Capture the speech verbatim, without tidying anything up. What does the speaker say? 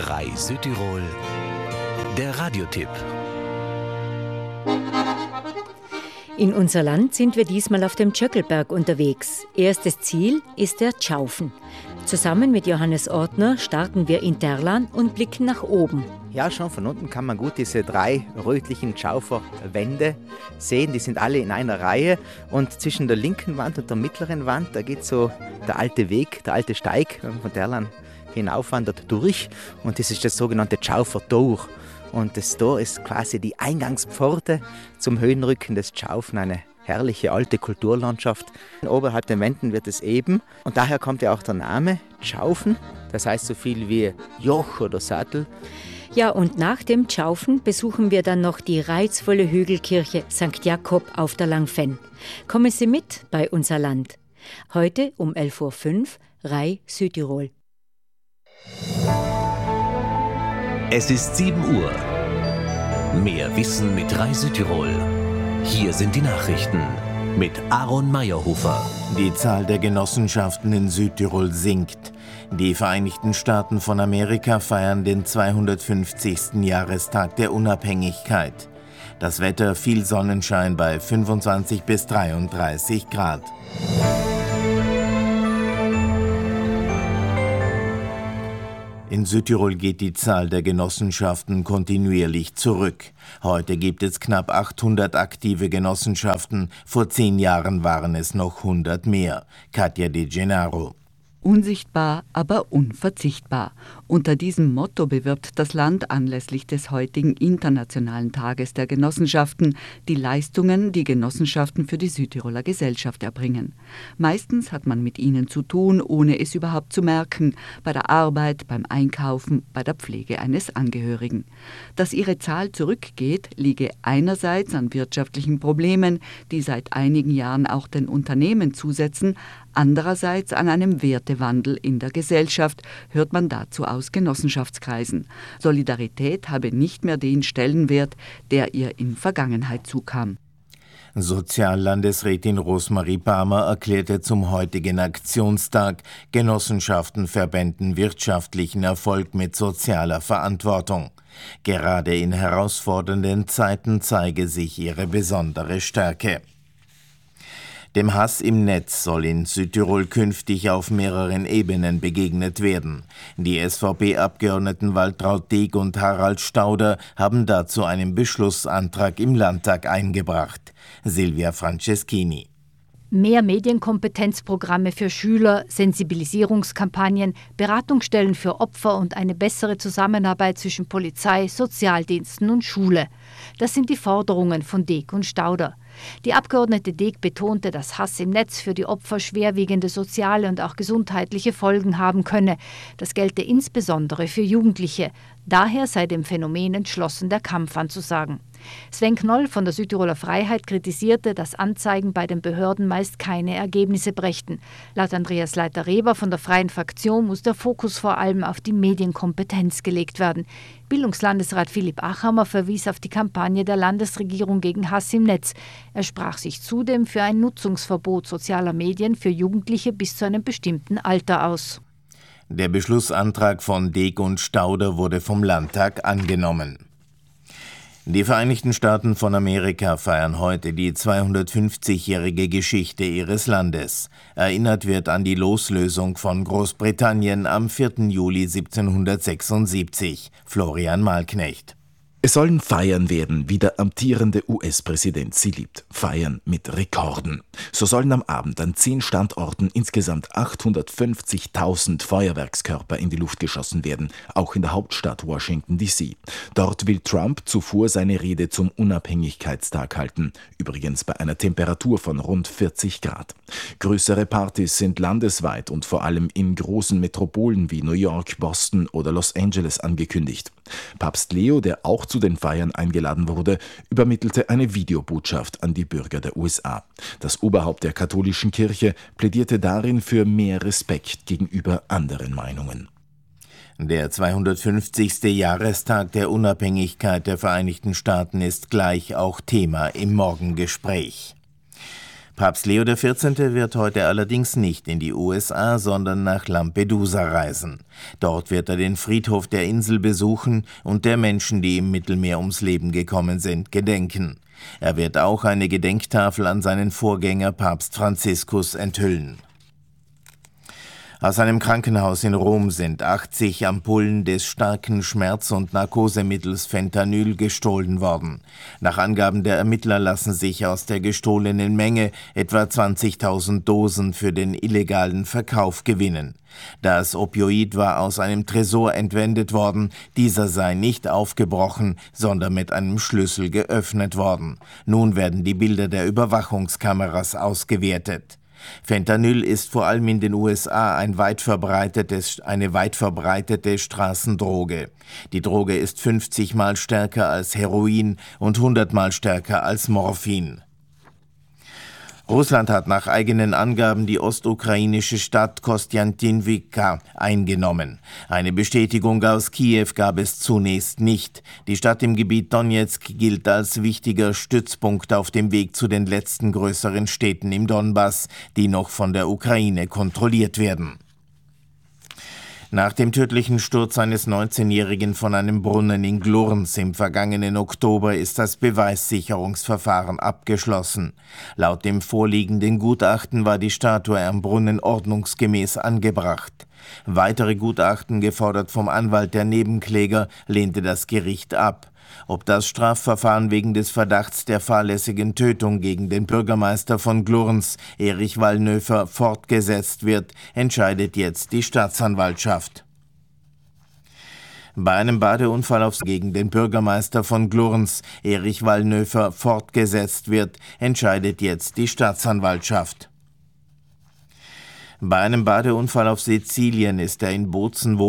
R A I Südtirol, der Radiotipp. In unser Land sind wir diesmal auf dem Tschöckelberg unterwegs. Erstes Ziel ist der Tschaufen. Zusammen mit Johannes Ortner starten wir in Terlan und blicken nach oben. Ja, schon von unten kann man gut diese drei rötlichen Tschauferwände sehen. Die sind alle in einer Reihe. Und zwischen der linken Wand und der mittleren Wand, da geht so der alte Weg, der alte Steig, wenn man von Terlan hinaufwandert, durch. Und das ist das sogenannte Tschaufertor. Und das Tor ist quasi die Eingangspforte zum Höhenrücken des Tschaufen, eine herrliche alte Kulturlandschaft. Oberhalb den Wänden wird es eben und daher kommt ja auch der Name Tschaufen. Das heißt so viel wie Joch oder Sattel. Ja, und nach dem Tschaufen besuchen wir dann noch die reizvolle Hügelkirche Sankt Jakob auf der Langfenn. Kommen Sie mit bei Unser Land. Heute um elf Uhr fünf, R A I Südtirol. Es ist sieben Uhr. Mehr Wissen mit R A I Südtirol. Hier sind die Nachrichten mit Aaron Meyerhofer. Die Zahl der Genossenschaften in Südtirol sinkt. Die Vereinigten Staaten von Amerika feiern den zweihundertfünfzigsten Jahrestag der Unabhängigkeit. Das Wetter viel Sonnenschein bei fünfundzwanzig bis dreiunddreißig Grad. In Südtirol geht die Zahl der Genossenschaften kontinuierlich zurück. Heute gibt es knapp achthundert aktive Genossenschaften. Vor zehn Jahren waren es noch hundert mehr. Katja De Gennaro. Unsichtbar, aber unverzichtbar. Unter diesem Motto bewirbt das Land anlässlich des heutigen Internationalen Tages der Genossenschaften die Leistungen, die Genossenschaften für die Südtiroler Gesellschaft erbringen. Meistens hat man mit ihnen zu tun, ohne es überhaupt zu merken, bei der Arbeit, beim Einkaufen, bei der Pflege eines Angehörigen. Dass ihre Zahl zurückgeht, liege einerseits an wirtschaftlichen Problemen, die seit einigen Jahren auch den Unternehmen zusetzen, andererseits an einem Wertewandel in der Gesellschaft, hört man dazu aus Genossenschaftskreisen. Solidarität habe nicht mehr den Stellenwert, der ihr in Vergangenheit zukam. Soziallandesrätin Rosmarie Palmer erklärte zum heutigen Aktionstag, Genossenschaften verbänden wirtschaftlichen Erfolg mit sozialer Verantwortung. Gerade in herausfordernden Zeiten zeige sich ihre besondere Stärke. Dem Hass im Netz soll in Südtirol künftig auf mehreren Ebenen begegnet werden. Die S V P-Abgeordneten Waltraud Deeg und Harald Stauder haben dazu einen Beschlussantrag im Landtag eingebracht. Silvia Franceschini. Mehr Medienkompetenzprogramme für Schüler, Sensibilisierungskampagnen, Beratungsstellen für Opfer und eine bessere Zusammenarbeit zwischen Polizei, Sozialdiensten und Schule. Das sind die Forderungen von Deeg und Stauder. Die Abgeordnete Deeg betonte, dass Hass im Netz für die Opfer schwerwiegende soziale und auch gesundheitliche Folgen haben könne. Das gelte insbesondere für Jugendliche. Daher sei dem Phänomen entschlossen der Kampf anzusagen. Sven Knoll von der Südtiroler Freiheit kritisierte, dass Anzeigen bei den Behörden meist keine Ergebnisse brächten. Laut Andreas Leiter-Reber von der Freien Fraktion muss der Fokus vor allem auf die Medienkompetenz gelegt werden. Bildungslandesrat Philipp Achammer verwies auf die Kampagne der Landesregierung gegen Hass im Netz. Er sprach sich zudem für ein Nutzungsverbot sozialer Medien für Jugendliche bis zu einem bestimmten Alter aus. Der Beschlussantrag von Deeg und Stauder wurde vom Landtag angenommen. Die Vereinigten Staaten von Amerika feiern heute die zweihundertfünfzigjährige Geschichte ihres Landes. Erinnert wird an die Loslösung von Großbritannien am vierten Juli siebzehnhundertsechsundsiebzig. Florian Malknecht. Es sollen Feiern werden, wie der amtierende U S-Präsident sie liebt. Feiern mit Rekorden. So sollen am Abend an zehn Standorten insgesamt achthundertfünfzigtausend Feuerwerkskörper in die Luft geschossen werden, auch in der Hauptstadt Washington D C. Dort will Trump zuvor seine Rede zum Unabhängigkeitstag halten, übrigens bei einer Temperatur von rund vierzig Grad. Größere Partys sind landesweit und vor allem in großen Metropolen wie New York, Boston oder Los Angeles angekündigt. Papst Leo, der auch zu den Feiern eingeladen wurde, übermittelte eine Videobotschaft an die Bürger der U S A. Das Oberhaupt der katholischen Kirche plädierte darin für mehr Respekt gegenüber anderen Meinungen. Der zweihundertfünfzigste Jahrestag der Unabhängigkeit der Vereinigten Staaten ist gleich auch Thema im Morgengespräch. Papst Leo der vierzehnte wird heute allerdings nicht in die U S A, sondern nach Lampedusa reisen. Dort wird er den Friedhof der Insel besuchen und der Menschen, die im Mittelmeer ums Leben gekommen sind, gedenken. Er wird auch eine Gedenktafel an seinen Vorgänger Papst Franziskus enthüllen. Aus einem Krankenhaus in Rom sind achtzig Ampullen des starken Schmerz- und Narkosemittels Fentanyl gestohlen worden. Nach Angaben der Ermittler lassen sich aus der gestohlenen Menge etwa zwanzigtausend Dosen für den illegalen Verkauf gewinnen. Das Opioid war aus einem Tresor entwendet worden, dieser sei nicht aufgebrochen, sondern mit einem Schlüssel geöffnet worden. Nun werden die Bilder der Überwachungskameras ausgewertet. Fentanyl ist vor allem in den U S A ein weit verbreitetes, eine weit verbreitete Straßendroge. Die Droge ist fünfzig Mal stärker als Heroin und hundert Mal stärker als Morphin. Russland hat nach eigenen Angaben die ostukrainische Stadt Kostjantinivka eingenommen. Eine Bestätigung aus Kiew gab es zunächst nicht. Die Stadt im Gebiet Donezk gilt als wichtiger Stützpunkt auf dem Weg zu den letzten größeren Städten im Donbass, die noch von der Ukraine kontrolliert werden. Nach dem tödlichen Sturz eines neunzehnjährigen von einem Brunnen in Glurns im vergangenen Oktober ist das Beweissicherungsverfahren abgeschlossen. Laut dem vorliegenden Gutachten war die Statue am Brunnen ordnungsgemäß angebracht. Weitere Gutachten, gefordert vom Anwalt der Nebenkläger, lehnte das Gericht ab. Ob das Strafverfahren wegen des Verdachts der fahrlässigen Tötung gegen den Bürgermeister von Glurns, Erich Wallnöfer, fortgesetzt wird, entscheidet jetzt die Staatsanwaltschaft. Bei einem Badeunfall auf gegen den Bürgermeister von Glurns, Erich Wallnöfer, fortgesetzt wird, entscheidet jetzt die Staatsanwaltschaft. Bei einem Badeunfall auf Sizilien ist der in Bozen